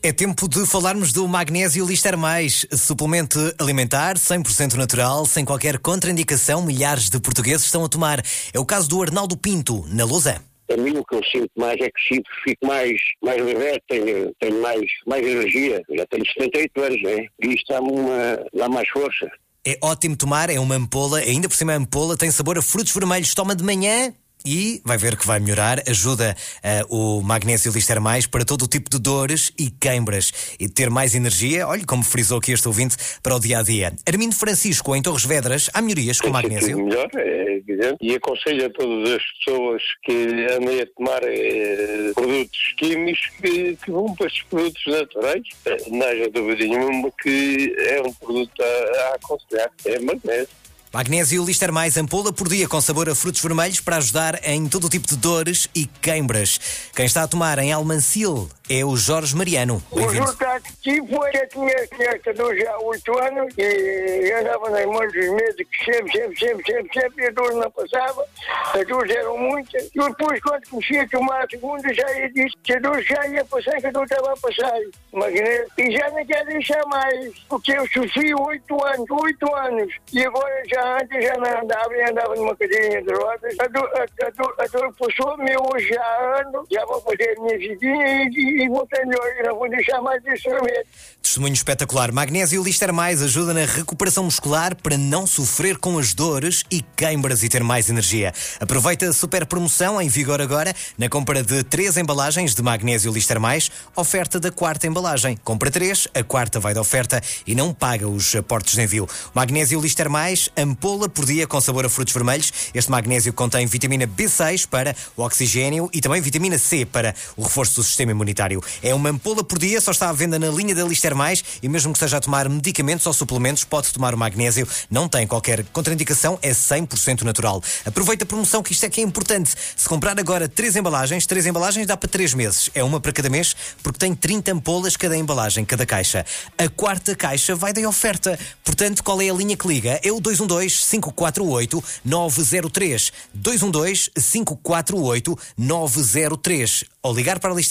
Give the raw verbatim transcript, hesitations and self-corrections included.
É tempo de falarmos do Magnésio Lister Mais, suplemento alimentar cem por cento natural, sem qualquer contraindicação. Milhares de portugueses estão a tomar. É o caso do Arnaldo Pinto, na Lousã. A mim o que eu sinto mais é que sinto, fico mais, mais leve, tenho, tenho mais, mais energia. Já tenho setenta e oito anos, né? E isto dá-me uma, dá mais força. É ótimo tomar, é uma ampola, ainda por cima a ampola tem sabor a frutos vermelhos. Toma de manhã e vai ver que vai melhorar. Ajuda uh, o Magnésio Lister Mais para todo o tipo de dores e queimbras e ter mais energia. Olha como frisou aqui este ouvinte para o dia-a-dia. Armindo Francisco, em Torres Vedras, há melhorias com magnésio? Melhor, é evidente. E aconselho a todas as pessoas que andem a tomar eh, produtos químicos que, que vão para estes produtos naturais. Eh, não haja dúvida nenhuma que é um produto a, a aconselhar. É magnésio. Magnésio Lister Mais, ampola por dia com sabor a frutos vermelhos para ajudar em todo o tipo de dores e queimbras. Quem está a tomar em Almancil é o Jorge Mariano. O resultado que tive foi que eu tinha, tinha esta dor já há oito anos e andava nas mãos dos médicos sempre, sempre, sempre, sempre, sempre, e a dor não passava, as dores eram muitas. E depois, quando comecei a tomar a segunda, já ia disse que a dor já ia passar, que a dor estava a passar. Magnésio. E já não quero deixar mais, porque eu sofri oito anos, oito anos, e agora já antes já não andava e andava numa cadeirinha de rodas. A dor, a, a dor, a dor passou-me, hoje já ando, já vou fazer a minha vidinha e, e vou ter melhor, e não vou deixar mais esse remédio. Testemunho espetacular. Magnésio Lister Mais ajuda na recuperação muscular para não sofrer com as dores e queimbras e ter mais energia. Aproveita a super promoção em vigor agora na compra de três embalagens de Magnésio Lister Mais, oferta da quarta embalagem. Compra três, a quarta vai de oferta e não paga os aportes de envio. Magnésio Lister Mais, ampola por dia com sabor a frutos vermelhos. Este magnésio contém vitamina B seis para o oxigênio e também vitamina C para o reforço do sistema imunitário. É uma ampola por dia, só está à venda na linha da Lister Mais e mesmo que esteja a tomar medicamentos ou suplementos, pode tomar o magnésio. Não tem qualquer contraindicação, é cem por cento natural. Aproveita a promoção, que isto é que é importante. Se comprar agora três embalagens, três embalagens dá para três meses. É uma para cada mês, porque tem trinta ampolas cada embalagem, cada caixa. A quarta caixa vai da oferta. Portanto, qual é a linha que liga? É o dois um dois, cinco quatro oito, nove zero três. dois um dois, cinco quatro oito, nove zero três. Ou ligar para a Lister